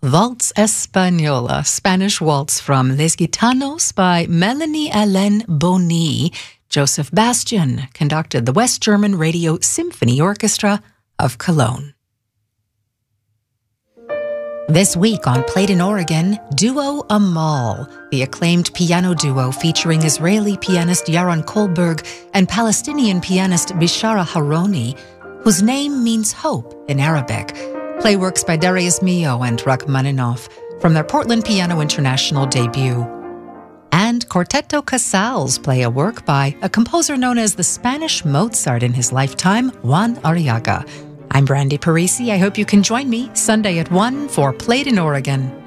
Waltz Española, Spanish Waltz from Les Gitanos by Melanie Hélène Bonny. Joseph Bastian conducted the West German Radio Symphony Orchestra of Cologne. This week on Played in Oregon, Duo Amal, the acclaimed piano duo featuring Israeli pianist Yaron Kohlberg and Palestinian pianist Bishara Haroni, whose name means hope in Arabic. Play works by Darius Milhaud and Rachmaninoff from their Portland Piano International debut. And Quarteto Casals play a work by a composer known as the Spanish Mozart in his lifetime, Juan Arriaga. I'm Brandy Parisi. I hope you can join me Sunday at 1 for Played in Oregon.